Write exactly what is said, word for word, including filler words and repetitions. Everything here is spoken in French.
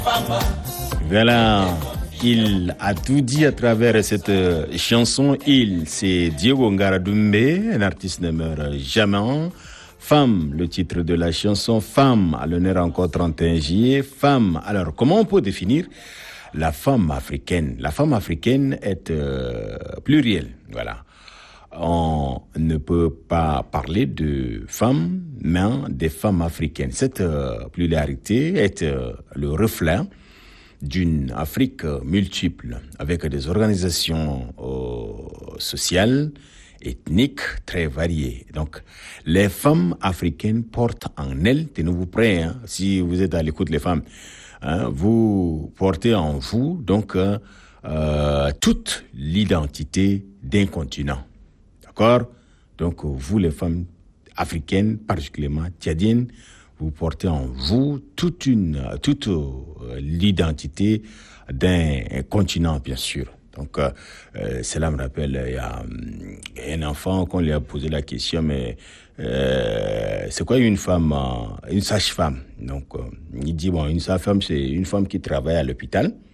Voilà, il a tout dit à travers cette chanson. Il, c'est Diego Ngaradumbe, un artiste ne meurt jamais. Femme, le titre de la chanson. Femme, à l'honneur encore trente et un juillet. Femme, alors comment on peut définir la femme africaine? La femme africaine est euh, plurielle, voilà. On ne peut pas parler de femmes, mais des femmes africaines. Cette euh, pluralité est euh, le reflet d'une Afrique multiple, avec des organisations euh, sociales, ethniques très variées. Donc, les femmes africaines portent en elles, tenez-vous prêts, hein, si vous êtes à l'écoute, les femmes, hein, vous portez en vous donc euh, euh, toute l'identité d'un continent. D'accord? Donc, vous, les femmes africaines, particulièrement tchadiennes, vous portez en vous toute une, toute euh, l'identité d'un continent, bien sûr. Donc, euh, cela me rappelle, il y a un enfant qu'on lui a posé la question, mais euh, c'est quoi une femme, euh, une sage-femme? Donc, euh, il dit, bon, une sage-femme, c'est une femme qui travaille à l'hôpital.